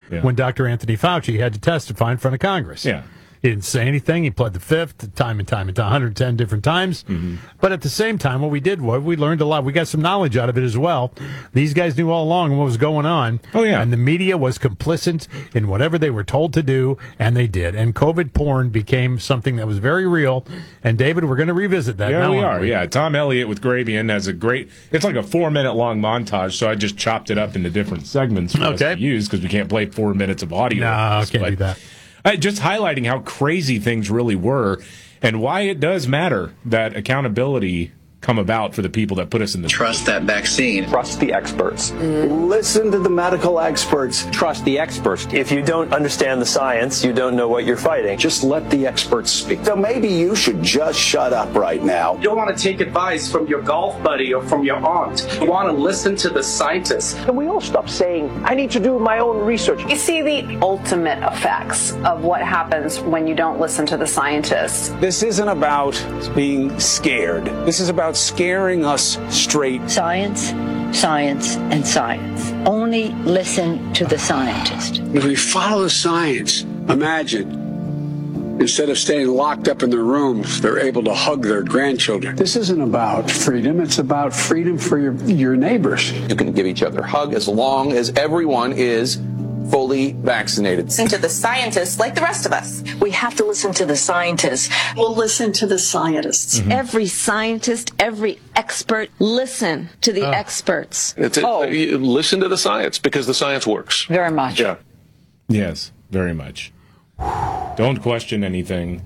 when Dr. Anthony Fauci had to testify in front of Congress. Yeah. He didn't say anything. He pled the fifth time and time 110 different times. Mm-hmm. But at the same time, what we did was we learned a lot. We got some knowledge out of it as well. These guys knew all along what was going on. Oh, yeah. And the media was complicit in whatever they were told to do, and they did. And COVID porn became something that was very real. And, David, we're going to revisit that now. Yeah, we are. Yeah, Tom Elliott with Gravian has a great, it's like a 4-minute long montage, so I just chopped it up into different segments for us to use because we can't play 4 minutes of audio. No, can't do that. Just highlighting how crazy things really were and why it does matter that accountability come about for the people that put us in the trust that vaccine. Trust the experts. Listen to the medical experts. Trust the experts. If you don't understand the science, you don't know what you're fighting. Just let the experts speak. So maybe you should just shut up right now. You don't want to take advice from your golf buddy or from your aunt. You want to listen to the scientists. Can we all stop saying, I need to do my own research? You see the ultimate effects of what happens when you don't listen to the scientists. This isn't about being scared. This is about scaring us straight. Science, science, and science. Only listen to the scientist. If we follow the science, imagine, instead of staying locked up in their rooms, they're able to hug their grandchildren. This isn't about freedom. It's about freedom for your neighbors. You can give each other a hug as long as everyone is fully vaccinated. Listen to the scientists like the rest of us. We have to listen to the scientists. We'll listen to the scientists. Mm-hmm. Every scientist, every expert, listen to the experts. Listen to the science because the science works. Very much. Yeah. Yes, very much. Don't question anything.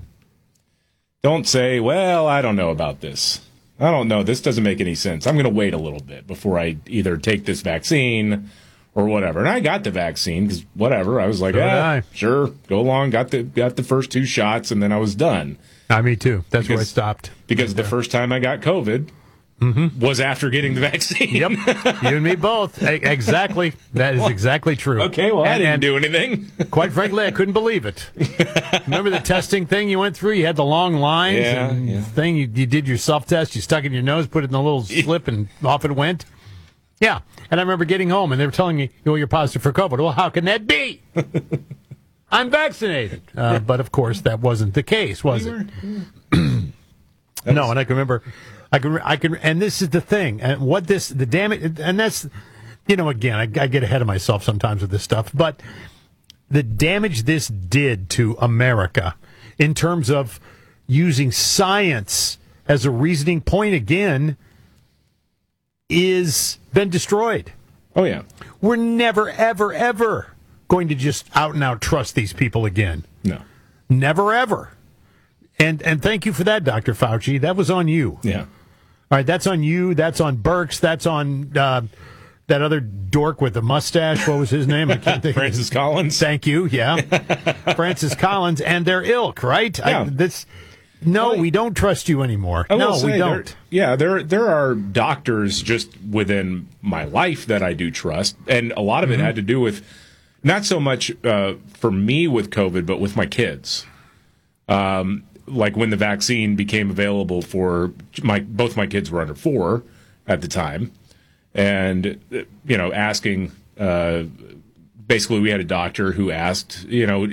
Don't say, well, I don't know about this. I don't know. This doesn't make any sense. I'm going to wait a little bit before I either take this vaccine or whatever. And I got the vaccine because whatever. I was like, sure, go along. Got the first 2 shots, and then I was done. Me too. That's where I stopped. Because the first time I got COVID was after getting the vaccine. Yep. You and me both. Exactly. That is exactly true. Okay, well, I didn't do anything. Quite frankly, I couldn't believe it. Remember the testing thing you went through? You had the long lines thing. You did your self-test. You stuck it in your nose, put it in a little slip, and off it went. Yeah, and I remember getting home, and they were telling me, you're positive for COVID. Well, how can that be? I'm vaccinated. But, of course, that wasn't the case, was it? No, and I can remember, and this is the thing, and the damage, and that's, again, I get ahead of myself sometimes with this stuff, but the damage this did to America in terms of using science as a reasoning point again is been destroyed. Oh, yeah. We're never, ever, ever going to just out and out trust these people again. No. Never, ever. And thank you for that, Dr. Fauci. That was on you. Yeah. All right, that's on you. That's on Birx. That's on that other dork with the mustache. What was his name? I can't think. Francis Collins. Thank you. Yeah. Francis Collins and their ilk, right? Yeah. We don't trust you anymore. No, we don't. There are doctors just within my life that I do trust, and a lot of it had to do with not so much for me with COVID, but with my kids. Like when the vaccine became available for both my kids were under 4 at the time, and asking. Basically, we had a doctor who asked,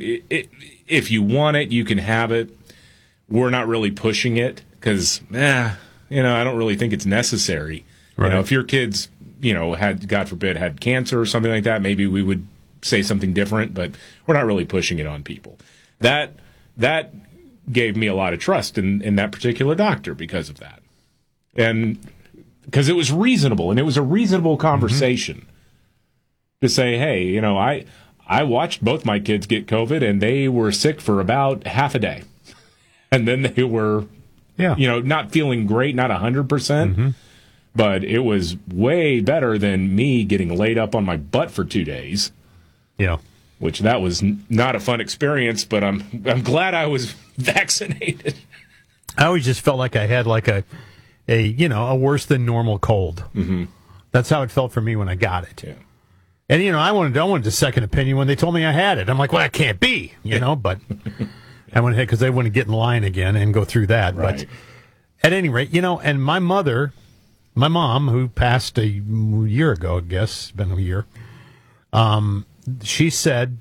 if you want it, you can have it. We're not really pushing it because, I don't really think it's necessary. Right. If your kids, had, God forbid, had cancer or something like that, maybe we would say something different, but we're not really pushing it on people. That gave me a lot of trust in that particular doctor because of that. And because it was reasonable, and it was a reasonable conversation to say, hey, I watched both my kids get COVID, and they were sick for about half a day. And then they were, not feeling great, not 100%, but it was way better than me getting laid up on my butt for 2 days. Yeah. Which that was not a fun experience, but I'm glad I was vaccinated. I always just felt like I had like a a worse than normal cold. Mm-hmm. That's how it felt for me when I got it. Yeah. And I wanted a second opinion when they told me I had it. I'm like, well, that can't be, but I went ahead because they wouldn't get in line again and go through that. Right. But at any rate, and my mom, who passed a year ago, I guess, it's been a year, she said